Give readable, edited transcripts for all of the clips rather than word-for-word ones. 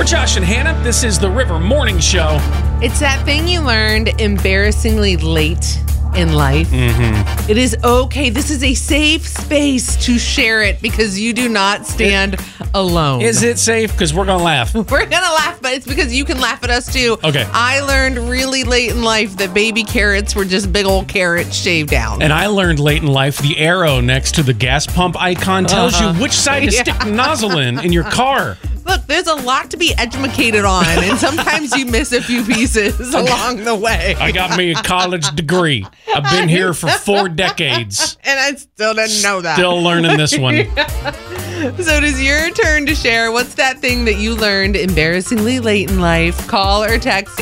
For Josh and Hannah, this is the River Morning Show. It's that thing you learned embarrassingly late in life. Mm-hmm. It is okay. This is a safe space to share it because you do not stand alone. Is it safe? Because we're going to laugh. We're going to laugh, but it's because you can laugh at us too. Okay. I learned really late in life that baby carrots were just big old carrots shaved down. And I learned late in life the arrow next to the gas pump icon tells you which side to stick the nozzle in your car. Look, there's a lot to be educated on, and sometimes you miss a few pieces along the way. I got me a college degree. I've been here for 4 decades. And I still didn't know that. Still learning this one. So it is your turn to share. What's that thing that you learned embarrassingly late in life? Call or text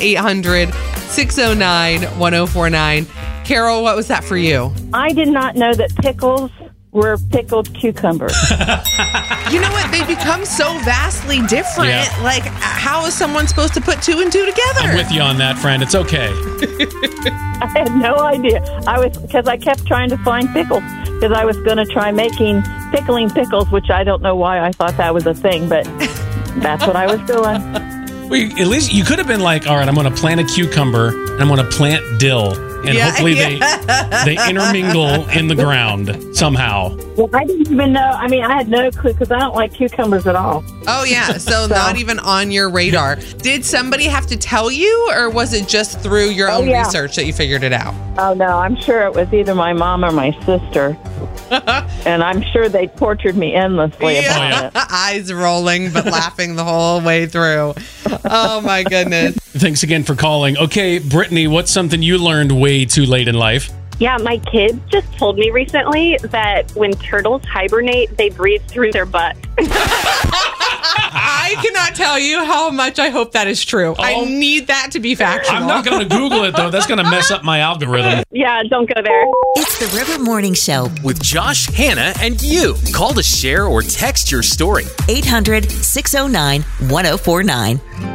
800-609-1049. Carol, what was that for you? I did not know that pickles were pickled cucumbers. You know what? They become so vastly different. Yeah. Like, how is someone supposed to put 2 and 2 together? I'm with you on that, friend. It's okay. I had no idea. Because I kept trying to find pickles. Because I was going to try pickling pickles, which I don't know why I thought that was a thing, but that's what I was doing. Well, at least you could have been like, all right, I'm going to plant a cucumber and I'm going to plant dill. And hopefully they intermingle in the ground somehow. Well, I didn't even know. I mean, I had no clue because I don't like cucumbers at all. Oh, yeah. So not even on your radar. Did somebody have to tell you, or was it just through your own research that you figured it out? Oh, no. I'm sure it was either my mom or my sister. And I'm sure they tortured me endlessly about it. Eyes rolling, but laughing the whole way through. Oh, my goodness. Thanks again for calling. Okay, Brittany, what's something you learned way too late in life? Yeah, my kids just told me recently that when turtles hibernate, they breathe through their butt. I cannot tell you how much I hope that is true. I need that to be factual. I'm not going to Google it, though. That's going to mess up my algorithm. Yeah, don't go there. It's the River Morning Show. With Josh, Hannah, and you. Call to share or text your story. 800-609-1049.